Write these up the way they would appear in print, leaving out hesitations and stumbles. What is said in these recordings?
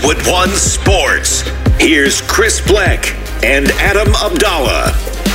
With One Sports, here's Chris Bleck and Adam Abdallah.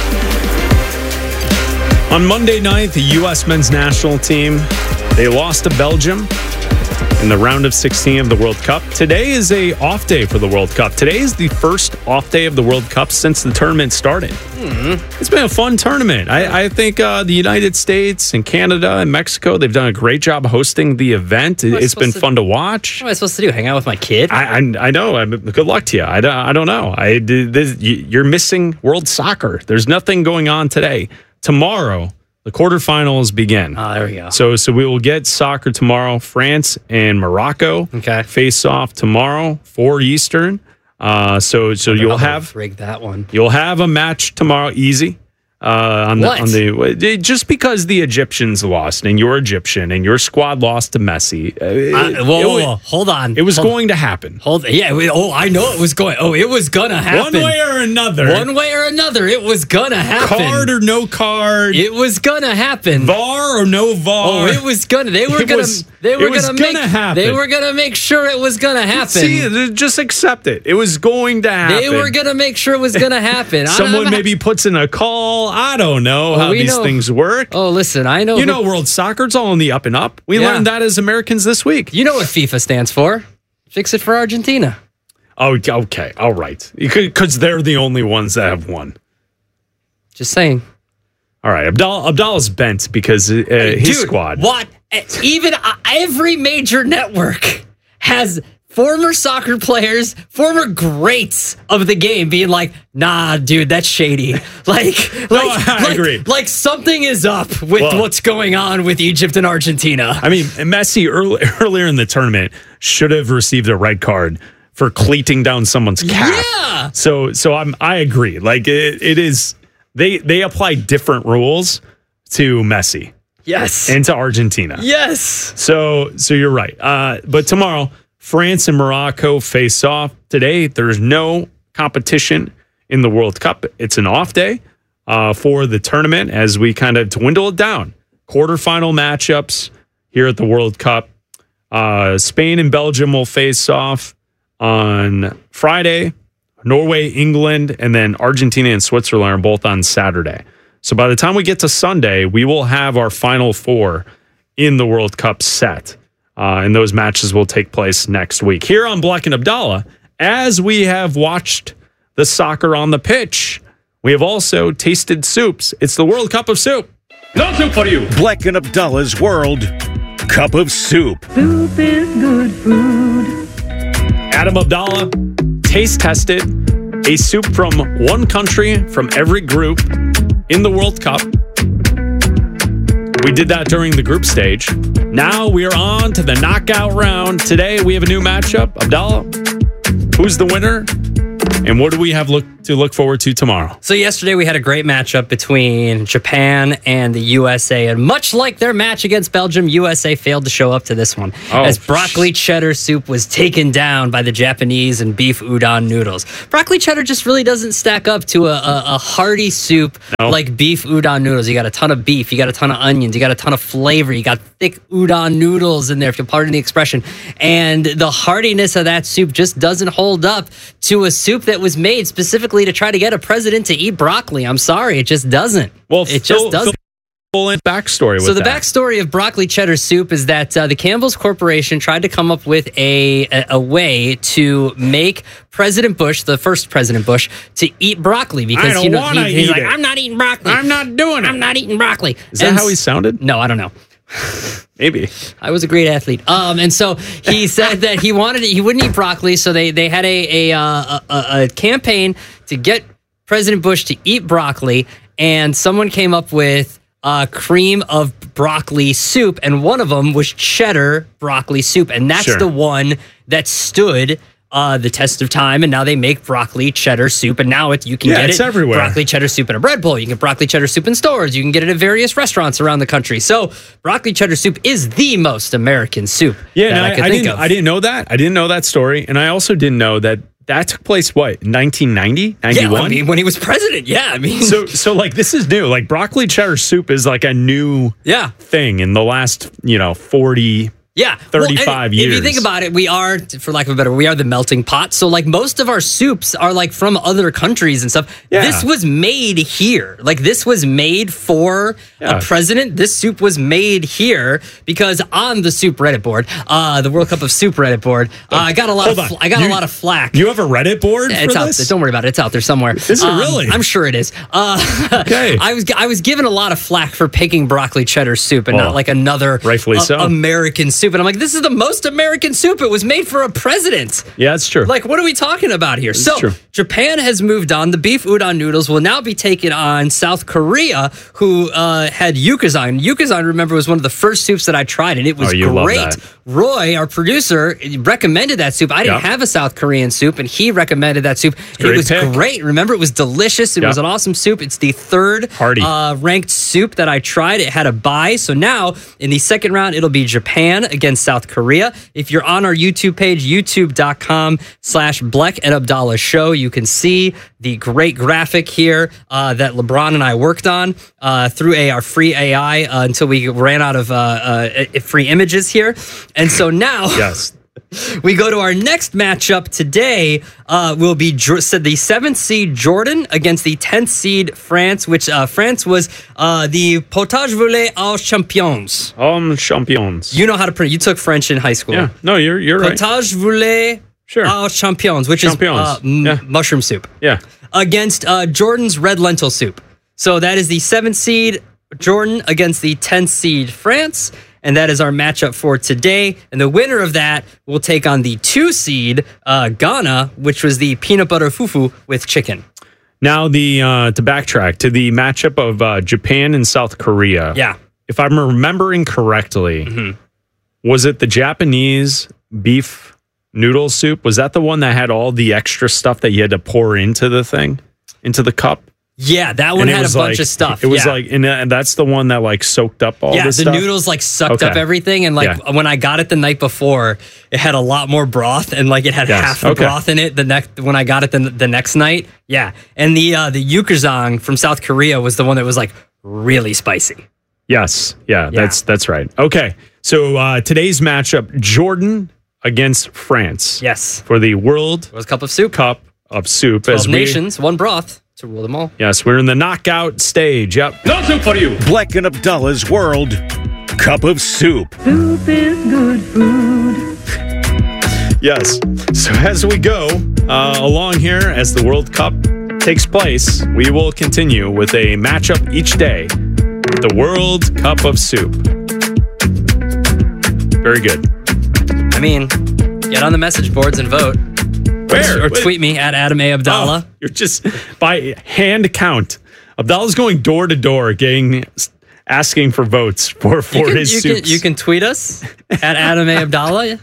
On Monday night, the U.S. men's national team, they lost to Belgium in the round of 16 of the World Cup. Today is a off day for the World Cup. Today is the first off day of the World Cup since the tournament started. It's been a fun tournament. I think the United States and Canada and Mexico, they've done a great job hosting the event. It's been fun to watch. What am I supposed to do? Hang out with my kid? I know. Good luck to you. I don't know. You're missing World Soccer. There's nothing going on today. Tomorrow, the quarterfinals begin. Oh, there we go. So we will get soccer tomorrow. France and Morocco face off tomorrow, 4 Eastern. So you'll have rig that one. You'll have a match tomorrow, easy. Just because the Egyptians lost and you're Egyptian and your squad lost to Messi. Whoa, hold on. It was going to happen. I know it was going. It was gonna happen. One way or another. It was gonna happen. Card or no card. It was gonna happen. VAR or no VAR. It was gonna. They were gonna make sure it was gonna happen. See, just accept it. It was going to happen. They were gonna make sure it was gonna happen. Someone maybe puts in a call. I don't know how these things work. Oh, listen, I know. You know, World Soccer's all in the up and up. We learned that as Americans this week. You know what FIFA stands for? Fix it for Argentina. Oh, okay. All right. Because they're the only ones that have won. Just saying. All right. Abdallah's bent because his squad. What? Even every major network has former soccer players, former greats of the game being like, nah, dude, that's shady. I agree. Like something is up with what's going on with Egypt and Argentina. I mean, Messi earlier in the tournament should have received a red card for cleating down someone's calf. Yeah. So I agree. Like it is, they apply different rules to Messi. Yes. And to Argentina. Yes. So you're right. But tomorrow, France and Morocco face off. Today, there's no competition in the World Cup. It's an off day for the tournament as we kind of dwindle it down. Quarterfinal matchups here at the World Cup. Spain and Belgium will face off on Friday. Norway, England, and then Argentina and Switzerland are both on Saturday. So by the time we get to Sunday, we will have our final four in the World Cup set. And those matches will take place next week. Here on Bleck and Abdallah, as we have watched the soccer on the pitch, we have also tasted soups. It's the World Cup of Soup. No soup for you. Bleck and Abdallah's World Cup of Soup. Soup is good food. Adam Abdallah taste tested a soup from one country from every group in the World Cup. We did that during the group stage. Now we are on to the knockout round. Today we have a new matchup. Abdallah, who's the winner? And what do we have to look forward to tomorrow? So yesterday we had a great matchup between Japan and the USA. And much like their match against Belgium, USA failed to show up to this one. As broccoli cheddar soup was taken down by the Japanese and beef udon noodles. Broccoli cheddar just really doesn't stack up to a hearty soup like beef udon noodles. You got a ton of beef, you got a ton of onions, you got a ton of flavor, you got thick udon noodles in there, if you'll pardon the expression. And the heartiness of that soup just doesn't hold up to a soup that was made specifically to try to get a president to eat broccoli. I'm sorry, it just doesn't. It just doesn't. Backstory. So the backstory of broccoli cheddar soup is that the Campbell's Corporation tried to come up with a way to make President Bush, the first President Bush, to eat broccoli because he's like, I'm not eating broccoli. I'm not doing it. I'm not eating broccoli. Is that how he sounded? No, I don't know. Maybe. I was a great athlete. And so he said that he wouldn't eat broccoli, so they had a campaign to get President Bush to eat broccoli, and someone came up with cream of broccoli soup, and one of them was cheddar broccoli soup, and that's the one that stood the test of time, and now they make broccoli cheddar soup, and now you can get it everywhere. Broccoli cheddar soup in a bread bowl. You can get broccoli cheddar soup in stores. You can get it at various restaurants around the country. So broccoli cheddar soup is the most American soup that I could think of. I didn't know that. I didn't know that story, and I also didn't know that took place, 1990, 91? Yeah, I mean, when he was president, So like, this is new. Like, broccoli cheddar soup is like a new thing in the last, 40 Yeah. 35 years. If you think about it, we are, for lack of a better word, we are the melting pot. So like most of our soups are like from other countries and stuff. Yeah. This was made here. Like this was made for a president. This soup was made here because on the soup Reddit board, the World Cup of Soup Reddit board, I got a lot of flack. You have a Reddit board for it's out this? there. Don't worry about it. It's out there somewhere. Is it really? I'm sure it is. Okay. I was given a lot of flack for picking broccoli cheddar soup and not like another rightfully so. American soup. And I'm like, this is the most American soup. It was made for a president. Yeah, it's true. Like, what are we talking about here? True. Japan has moved on. The beef udon noodles will now be taking on South Korea, who had yukazan. Yukazan, remember, was one of the first soups that I tried, and it was you love great. that. Roy, our producer, recommended that soup. I didn't have a South Korean soup, and he recommended that soup. And it was great. Remember, it was delicious. It was an awesome soup. It's the third ranked soup that I tried. It had a bye. So now, in the second round, it'll be Japan against South Korea. If you're on our YouTube page, youtube.com/Bleck and Abdallah Show, you can see the great graphic here that LeBron and I worked on through our free AI until we ran out of free images here. And so now we go to our next matchup today. Will be the 7th seed Jordan against the 10th seed France, which France was the potage voulé aux champions. Champions. You know how to pronounce. You took French in high school. Yeah. No, you're right. Potage voulé aux champions, which is mushroom soup. Yeah. Against Jordan's red lentil soup. So that is the 7th seed Jordan against the 10th seed France. And that is our matchup for today. And the winner of that will take on the 2 seed Ghana, which was the peanut butter fufu with chicken. Now, to backtrack to the matchup of Japan and South Korea. Yeah. If I'm remembering correctly, was it the Japanese beef noodle soup? Was that the one that had all the extra stuff that you had to pour into the cup? Yeah, that one had a bunch of stuff. It was and that's the one that like soaked up all this stuff? Yeah, the noodles like sucked up everything. And like when I got it the night before, it had a lot more broth and like it had half the broth in it when I got it the next night. Yeah. And the yukazan from South Korea was the one that was like really spicy. Yes. Yeah. That's right. Okay. So today's matchup, Jordan against France. Yes. For the World Cup of Soup. 12 nations, one broth. To rule them all. Yes, we're in the knockout stage. Yep. No soup for you. Bleck and Abdallah's World Cup of Soup. Soup is good food. Yes. So as we go along here, as the World Cup takes place, we will continue with a matchup each day with the World Cup of Soup. Very good. I mean, get on the message boards and vote. Where? Or tweet me at Adam A. Abdallah. Oh, you're just by hand count. Abdallah's going door to door, asking for votes for his soups. You can tweet us at Adam A. Abdallah.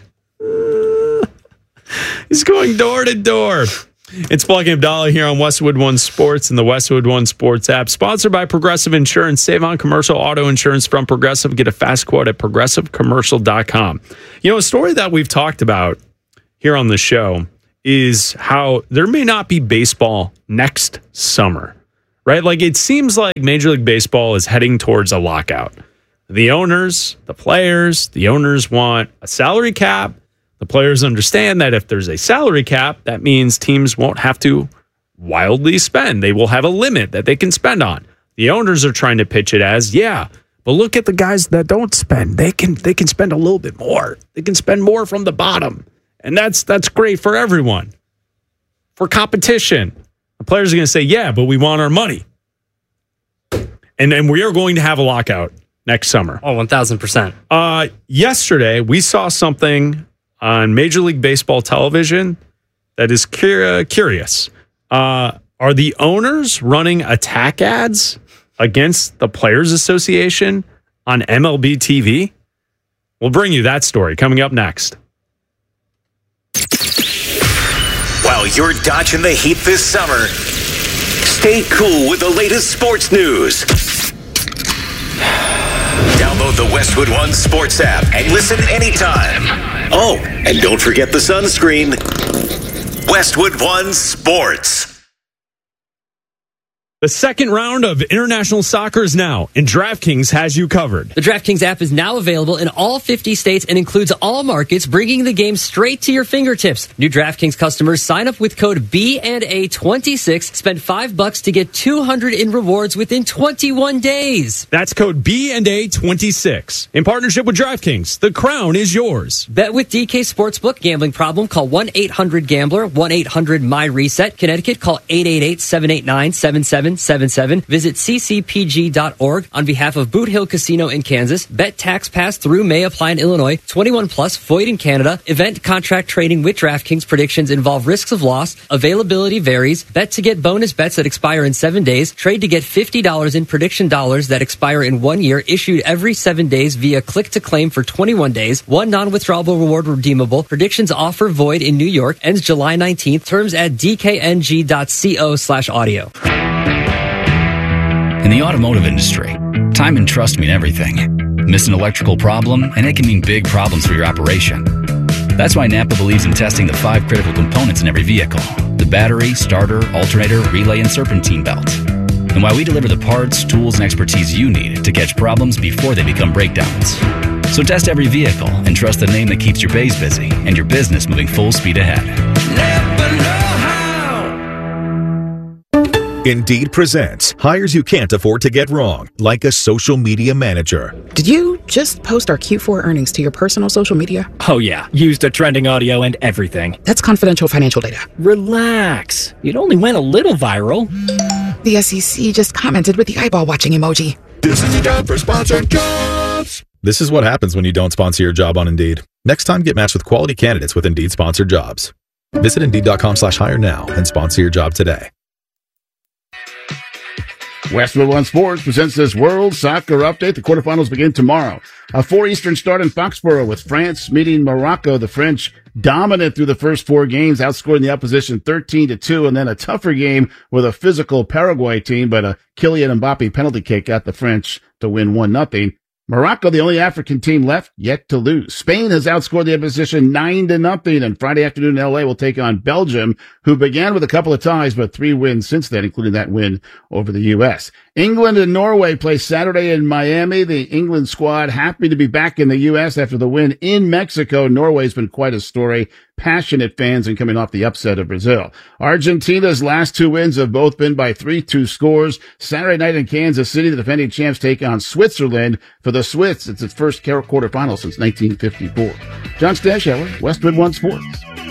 He's going door to door. It's Bleck and Abdallah here on Westwood One Sports and the Westwood One Sports app. Sponsored by Progressive Insurance. Save on commercial auto insurance from Progressive. Get a fast quote at progressivecommercial.com. You know, a story that we've talked about here on the show is how there may not be baseball next summer, right? Like it seems like Major League Baseball is heading towards a lockout. The owners, the players, the owners want a salary cap. The players understand that if there's a salary cap, that means teams won't have to wildly spend. They will have a limit that they can spend on. The owners are trying to pitch it as, but look at the guys that don't spend. They can spend a little bit more. They can spend more from the bottom. And that's great for everyone. For competition. The players are going to say, but we want our money. And then we are going to have a lockout next summer. Oh, 1,000%. Yesterday, we saw something on Major League Baseball television that is curious. Are the owners running attack ads against the Players Association on MLB TV? We'll bring you that story coming up next. While you're dodging the heat this summer, stay cool with the latest sports news. Download the Westwood One Sports app and listen anytime. Oh, and don't forget the sunscreen. Westwood One Sports. The second round of international soccer is now, and DraftKings has you covered. The DraftKings app is now available in all 50 states and includes all markets, bringing the game straight to your fingertips. New DraftKings customers sign up with code BNA26, spend $5 to get $200 in rewards within 21 days. That's code BNA26. In partnership with DraftKings, the crown is yours. Bet with DK Sportsbook. Gambling problem? Call 1-800-GAMBLER, 1-800-MY-RESET. Connecticut, call 888-789-7777. Visit ccpg.org on behalf of Boot Hill Casino in Kansas. Bet tax pass through may apply in Illinois. 21 plus, void in Canada. Event contract trading with DraftKings. Predictions involve risks of loss. Availability varies. Bet to get bonus bets that expire in 7 days. Trade to get $50 in prediction dollars that expire in 1 year. Issued every 7 days via click to claim for 21 days. One non-withdrawable reward redeemable. Predictions offer void in New York. Ends July 19th. Terms at dkng.co/audio. In the automotive industry, time and trust mean everything. Miss an electrical problem, and it can mean big problems for your operation. That's why Napa believes in testing the 5 critical components in every vehicle: the battery, starter, alternator, relay, and serpentine belt. And why we deliver the parts, tools, and expertise you need to catch problems before they become breakdowns. So test every vehicle and trust the name that keeps your bays busy and your business moving full speed ahead. Napa know-how. Indeed presents hires you can't afford to get wrong, like a social media manager. Did you just post our Q4 earnings to your personal social media? Oh yeah, used the trending audio and everything. That's confidential financial data. Relax. It only went a little viral. The SEC just commented with the eyeball watching emoji. This is the job for sponsored jobs. This is what happens when you don't sponsor your job on Indeed. Next time, get matched with quality candidates with Indeed sponsored jobs. Visit Indeed.com/hire now and sponsor your job today. Westwood One Sports presents this World Soccer Update. The quarterfinals begin tomorrow. A 4 Eastern start in Foxborough with France meeting Morocco. The French dominant through the first 4 games, outscoring the opposition 13-2, and then a tougher game with a physical Paraguay team, but a Kylian Mbappe penalty kick got the French to win 1-0. Morocco, the only African team left yet to lose. Spain has outscored the opposition 9-0, and Friday afternoon in LA will take on Belgium, who began with a couple of ties, but 3 wins since then, including that win over the U.S. England and Norway play Saturday in Miami. The England squad happy to be back in the U.S. after the win in Mexico. Norway's been quite a story. Passionate fans and coming off the upset of Brazil. Argentina's last 2 wins have both been by 3-2 scores. Saturday night in Kansas City, the defending champs take on Switzerland. For the Swiss, it's its first quarterfinal since 1954. John Stashower, Westwood One Sports.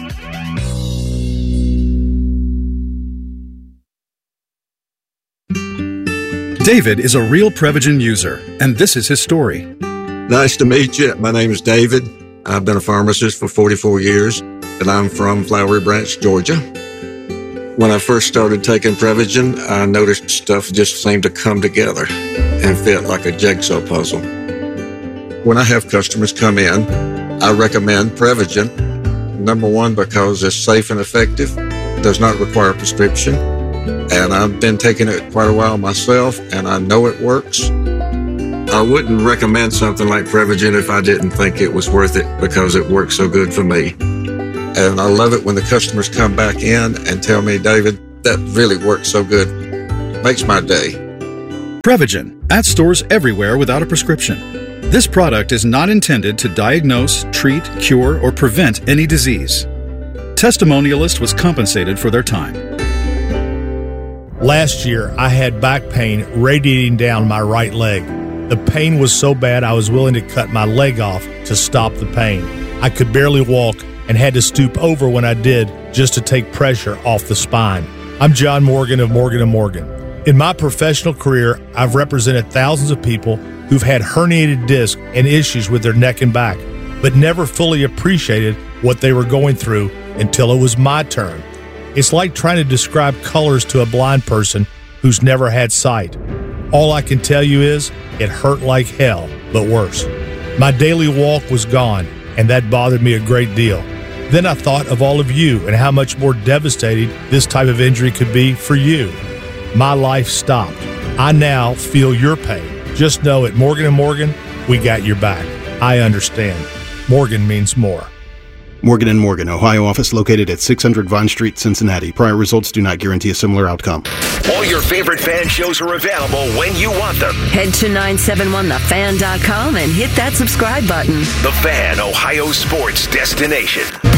David is a real Prevagen user, and this is his story. Nice to meet you. My name is David. I've been a pharmacist for 44 years, and I'm from Flowery Branch, Georgia. When I first started taking Prevagen, I noticed stuff just seemed to come together and fit like a jigsaw puzzle. When I have customers come in, I recommend Prevagen. Number one, because it's safe and effective, does not require a prescription, and I've been taking it quite a while myself, and I know it works. I wouldn't recommend something like Prevagen if I didn't think it was worth it because it works so good for me. And I love it when the customers come back in and tell me, David, that really works so good. Makes my day. Prevagen, at stores everywhere without a prescription. This product is not intended to diagnose, treat, cure, or prevent any disease. Testimonialist was compensated for their time. Last year, I had back pain radiating down my right leg. The pain was so bad I was willing to cut my leg off to stop the pain. I could barely walk and had to stoop over when I did just to take pressure off the spine. I'm John Morgan of Morgan & Morgan. In my professional career, I've represented thousands of people who've had herniated discs and issues with their neck and back, but never fully appreciated what they were going through until it was my turn. It's like trying to describe colors to a blind person who's never had sight. All I can tell you is it hurt like hell, but worse. My daily walk was gone, and that bothered me a great deal. Then I thought of all of you and how much more devastating this type of injury could be for you. My life stopped. I now feel your pain. Just know at Morgan & Morgan, we got your back. I understand. Morgan means more. Morgan & Morgan, Ohio office located at 600 Vine Street, Cincinnati. Prior results do not guarantee a similar outcome. All your favorite fan shows are available when you want them. Head to 971thefan.com and hit that subscribe button. The Fan, Ohio sports destination.